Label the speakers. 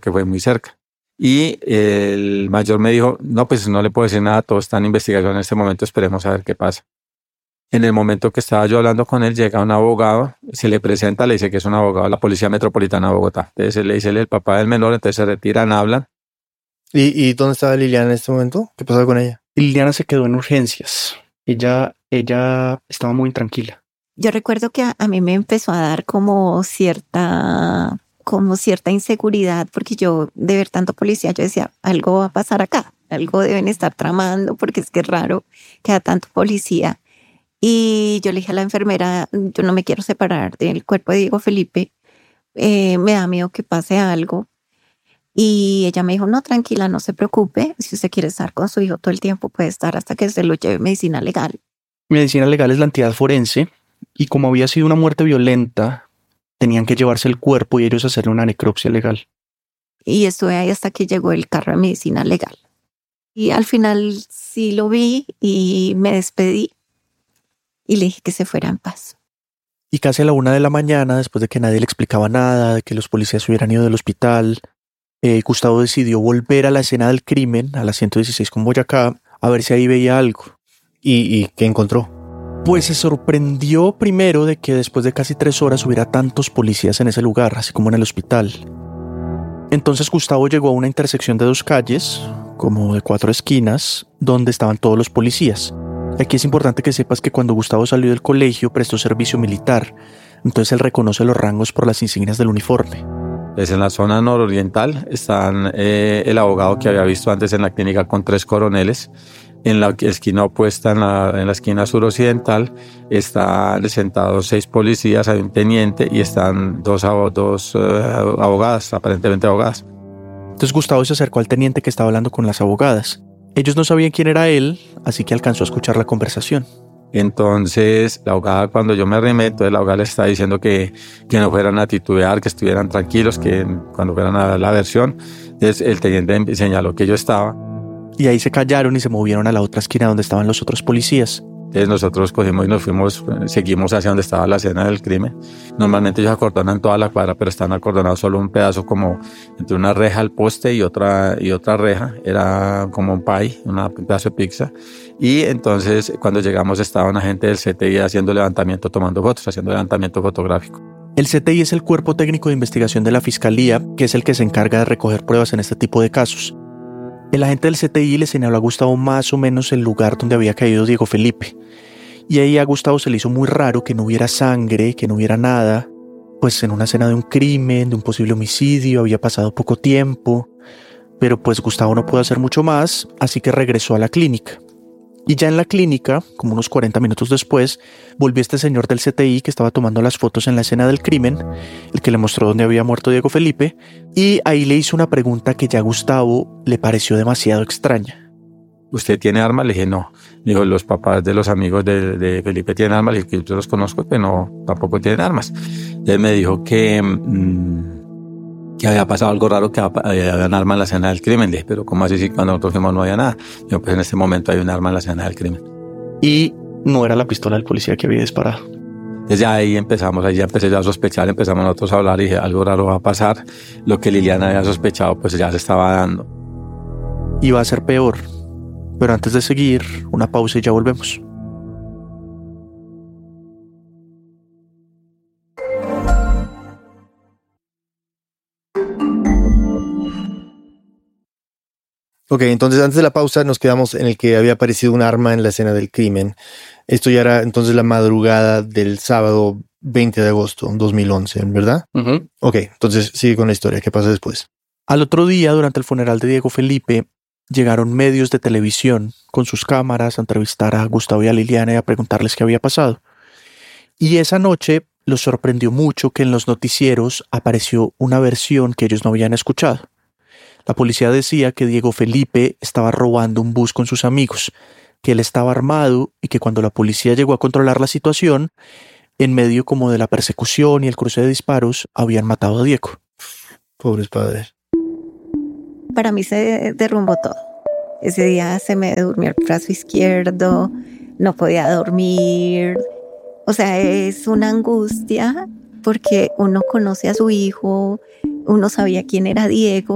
Speaker 1: porque fue muy cerca. Y el mayor me dijo, no, pues no le puedo decir nada, todo está en investigación en este momento, esperemos a ver qué pasa. En el momento que estaba yo hablando con él, llega un abogado, se le presenta, le dice que es un abogado de la Policía Metropolitana de Bogotá. Entonces él le dice, él es el papá del menor, entonces se retiran, hablan.
Speaker 2: ¿Y dónde estaba Liliana en este momento? ¿Qué pasó con ella?
Speaker 3: Liliana se quedó en urgencias. Ella estaba muy intranquila.
Speaker 4: Yo recuerdo que a mí me empezó a dar como cierta inseguridad, porque yo de ver tanto policía, yo decía, algo va a pasar acá, algo deben estar tramando, porque es que es raro que haya tanto policía. Y yo le dije a la enfermera, yo no me quiero separar del cuerpo de Diego Felipe, me da miedo que pase algo. Y ella me dijo, no, tranquila, no se preocupe, si usted quiere estar con su hijo todo el tiempo, puede estar hasta que se lo lleve medicina legal.
Speaker 3: Medicina legal es la entidad forense, y como había sido una muerte violenta, tenían que llevarse el cuerpo y ellos hacerle una necropsia legal.
Speaker 4: Y estuve ahí hasta que llegó el carro de medicina legal. Y al final sí lo vi y me despedí y le dije que se fuera en paz.
Speaker 3: Y casi a la 1 de la mañana, después de que nadie le explicaba nada, de que los policías hubieran ido del hospital, Gustavo decidió volver a la escena del crimen, a la 116 con Boyacá, a ver si ahí veía algo.
Speaker 2: ¿Y qué encontró?
Speaker 3: Pues se sorprendió primero de que después de casi 3 horas hubiera tantos policías en ese lugar, así como en el hospital. Entonces Gustavo llegó a una intersección de 2 calles, como de 4 esquinas, donde estaban todos los policías. Aquí es importante que sepas que cuando Gustavo salió del colegio prestó servicio militar, entonces él reconoce los rangos por las insignias del uniforme.
Speaker 1: Pues en la zona nororiental están el abogado que había visto antes en la clínica con 3 coroneles. En la esquina opuesta, en la esquina suroccidental, están sentados 6 policías, hay un teniente y están dos abogadas, aparentemente abogadas.
Speaker 3: Entonces Gustavo se acercó al teniente que estaba hablando con las abogadas. Ellos no sabían quién era él, así que alcanzó a escuchar la conversación.
Speaker 1: Entonces la abogada, cuando yo me arrimé, entonces la abogada le está diciendo que no fueran a titubear, que estuvieran tranquilos, que cuando fueran a dar la versión. Entonces el teniente señaló que yo estaba.
Speaker 3: Y ahí se callaron y se movieron a la otra esquina donde estaban los otros policías.
Speaker 1: Entonces nosotros cogimos y nos fuimos, seguimos hacia donde estaba la escena del crimen. Normalmente ellos acordonan toda la cuadra, pero están acordonados solo un pedazo, como entre una reja al poste y otra reja. Era como un pie, un pedazo de pizza. Y entonces cuando llegamos estaba un agente del CTI haciendo levantamiento, tomando fotos, haciendo levantamiento fotográfico.
Speaker 3: El CTI es el Cuerpo Técnico de Investigación de la Fiscalía, que es el que se encarga de recoger pruebas en este tipo de casos. El agente del CTI le señaló a Gustavo más o menos el lugar donde había caído Diego Felipe. Y ahí a Gustavo se le hizo muy raro que no hubiera sangre, que no hubiera nada. Pues en una escena de un crimen, de un posible homicidio, había pasado poco tiempo. Pero pues Gustavo no pudo hacer mucho más, así que regresó a la clínica. Y ya en la clínica, como unos 40 minutos después, volvió este señor del CTI que estaba tomando las fotos en la escena del crimen, el que le mostró dónde había muerto Diego Felipe, y ahí le hizo una pregunta que ya a Gustavo le pareció demasiado extraña.
Speaker 1: ¿Usted tiene armas? Le dije, no. Dijo, los papás de los amigos de Felipe tienen armas. Le dije, yo los conozco, pero no, tampoco tienen armas. Él me dijo que había pasado algo raro, que había un arma en la escena del crimen. Le dije, pero ¿cómo así si cuando nosotros fuimos no había nada? Yo, pues en este momento hay un arma en la escena del crimen.
Speaker 3: Y no era la pistola del policía que había disparado.
Speaker 1: Desde ahí ya empecé yo a sospechar, empezamos nosotros a hablar y dije, algo raro va a pasar. Lo que Liliana había sospechado, pues ya se estaba dando.
Speaker 3: Y va a ser peor. Pero antes de seguir, una pausa y ya volvemos.
Speaker 2: Ok, entonces antes de la pausa nos quedamos en el que había aparecido un arma en la escena del crimen. Esto ya era entonces la madrugada del sábado 20 de agosto de 2011, ¿verdad?
Speaker 3: Uh-huh.
Speaker 2: Ok, entonces sigue con la historia. ¿Qué pasa después?
Speaker 3: Al otro día, durante el funeral de Diego Felipe, llegaron medios de televisión con sus cámaras a entrevistar a Gustavo y a Liliana y a preguntarles qué había pasado. Y esa noche los sorprendió mucho que en los noticieros apareció una versión que ellos no habían escuchado. La policía decía que Diego Felipe estaba robando un bus con sus amigos, que él estaba armado y que cuando la policía llegó a controlar la situación, en medio como de la persecución y el cruce de disparos, habían matado a Diego.
Speaker 2: Pobres padres.
Speaker 4: Para mí se derrumbó todo. Ese día se me durmió el brazo izquierdo, no podía dormir. O sea, es una angustia porque uno conoce a su hijo, uno sabía quién era Diego.